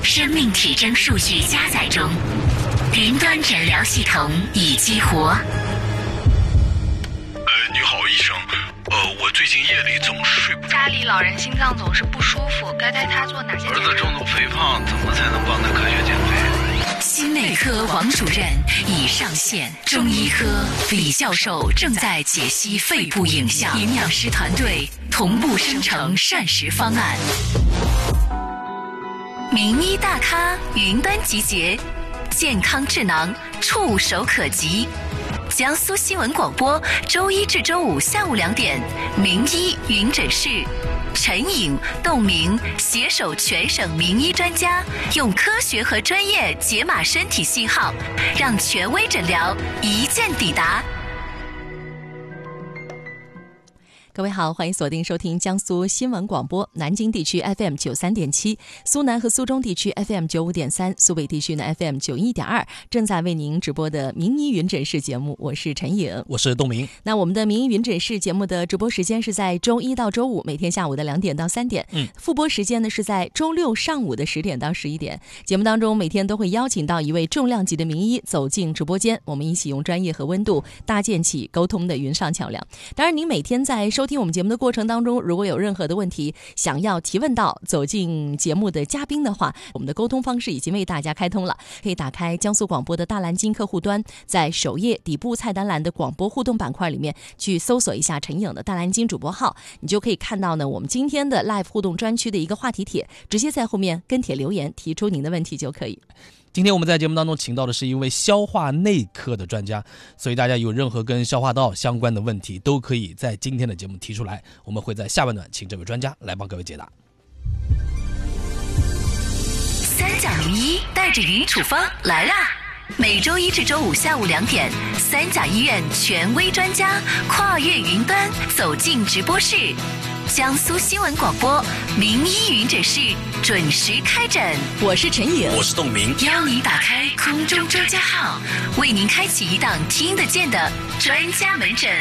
生命体征数据加载中，云端诊疗系统已激活。 你好，医生。我最近夜里总睡不着。 家里老人心脏总是不舒服，该带他做哪些？ 儿子重度肥胖，怎么才能帮他科学减肥？ 心内科王主任已上线，中医科李教授正在解析肺部影像，营养师团队同步生成膳食方案。名医大咖云端集结，健康智囊触手可及。江苏新闻广播，周一至周五下午2点，名医云诊室，陈颖、窦明携手全省名医专家，用科学和专业解码身体信号，让权威诊疗一键抵达。各位好，欢迎锁定收听江苏新闻广播，南京地区 FM 93.7，苏南和苏中地区 FM 95.3，苏北地区呢 FM 91.2，正在为您直播的名医云诊室节目，我是陈颖， 我是窦明。 那我们的名医云诊室节目的直播时间是在周一到周五每天下午的2点到3点，复播时间呢是在周六上午的10点到11点。节目当中每天都会邀请到一位重量级的名医走进直播间，我们一起用专业和温度搭建起沟通的云上桥梁。当然您每天在收听我们节目的过程当中，如果有任何的问题想要提问到走进节目的嘉宾的话，我们的沟通方式已经为大家开通了，可以打开江苏广播的大蓝鲸客户端，在首页底部菜单栏的广播互动板块里面去搜索一下陈颖的大蓝鲸主播号，你就可以看到呢我们今天的 live 互动专区的一个话题帖，直接在后面跟帖留言提出您的问题就可以。 今天我们在节目当中请到的是一位消化内科的专家，所以大家有任何跟消化道相关的问题都可以在今天的节目提出来，我们会在下半段请这位专家来帮各位解答。 三甲名医带着云处方来啦！每周一至周五下午2点，三甲医院权威专家跨越云端走进直播室，江苏新闻广播名医云诊室准时开诊。我是陈颖， 我是窦明， 邀您打开空中专家号，为您开启一档听得见的专家门诊。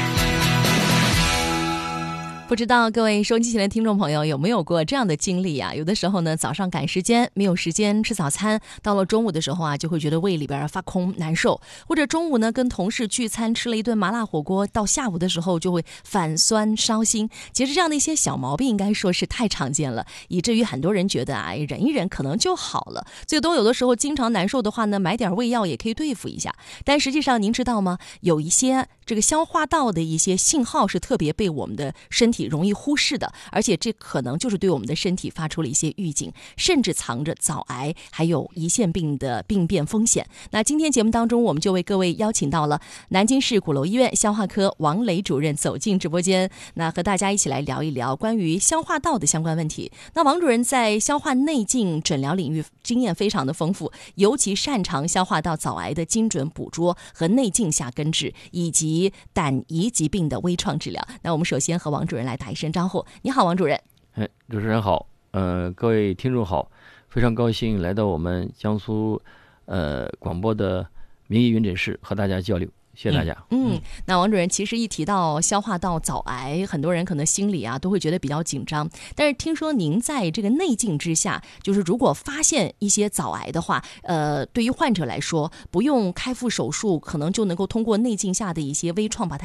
不知道各位收音机前的听众朋友有没有过这样的经历啊？有的时候呢，早上赶时间没有时间吃早餐，到了中午的时候啊，就会觉得胃里边发空难受，或者中午呢跟同事聚餐吃了一顿麻辣火锅，到下午的时候就会反酸烧心。其实这样的一些小毛病应该说是太常见了，以至于很多人觉得啊，忍一忍可能就好了，最多有的时候经常难受的话呢，买点胃药也可以对付一下。但实际上您知道吗？有一些这个消化道的一些信号是特别被我们的身体容易忽视的，而且这可能就是对我们的身体发出了一些预警，甚至藏着早癌还有胰腺病的病变风险。那今天节目当中，我们就为各位邀请到了南京市鼓楼医院消化科王磊主任走进直播间，那和大家一起来聊一聊关于消化道的相关问题。那王主任在消化内镜诊疗领域经验非常的丰富，尤其擅长消化道早癌的精准捕捉和内镜下根治，以及胆胰疾病的微创治疗。那我们首先和王主任来打一声招呼。你好，王主任。 主持人好，各位听众好，非常高兴来到我们江苏广播的名医云诊室和大家交流。谢谢大家。 那王主任，其实一提到消化道早癌，很多人可能心里啊都会觉得比较紧张。但是听说您在这个内镜之下，就是如果发现一些早癌的话，对于患者来说，不用开腹手术，可能就能够通过内镜下的一些微创把它